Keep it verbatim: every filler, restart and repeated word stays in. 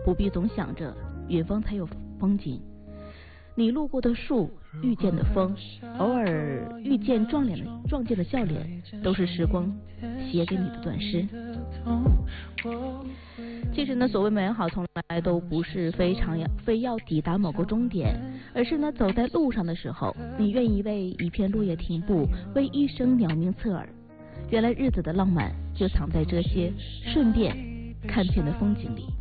不必总想着远方才有风景。你路过的树，遇见的风，偶尔遇见撞脸的撞见的笑脸，都是时光写给你的短诗。其实呢，所谓美好从来都不是非常要非要抵达某个终点，而是呢走在路上的时候，你愿意为一片落叶停步，为一声鸟鸣侧耳。原来日子的浪漫就藏在这些顺便看见的风景里。